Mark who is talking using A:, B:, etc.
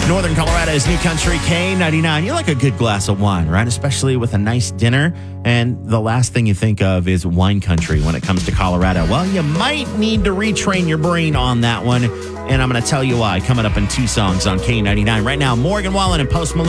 A: Northern Colorado's New Country K99. You like a good glass of wine, right? Especially with a nice dinner. And the last thing you think of is wine country when it comes to Colorado. Well, you might need to retrain your brain on that one. And I'm going to tell you why coming up in 2 songs on K99. Right now, Morgan Wallen and Post Malone.